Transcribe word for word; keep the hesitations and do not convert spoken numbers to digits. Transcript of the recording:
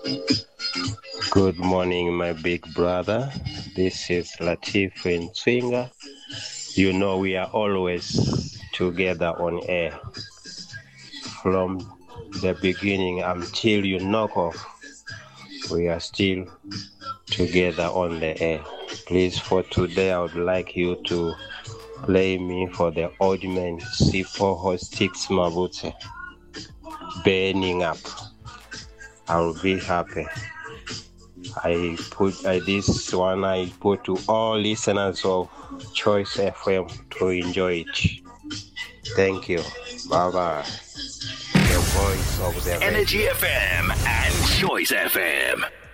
Good morning, my big brother. This is Latif in Swinga. You know we are always together on air. From the beginning until you knock off, we are still together on the air. Please, for today, I would like you to play me for the old man Sipoho Sticks Mabute, burning up. I will be happy. I put I, this one I put to all listeners of Choice F M to enjoy it. Thank you. Bye bye. The voice of the Energy radio. F M and Choice F M.